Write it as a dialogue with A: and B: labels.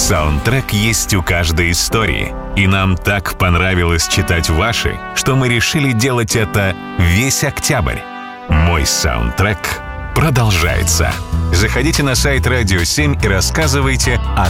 A: Саундтрек есть у каждой истории. И нам так понравилось читать ваши, что мы решили делать это весь октябрь. Мой саундтрек продолжается. Заходите на сайт Радио 7 и рассказывайте, о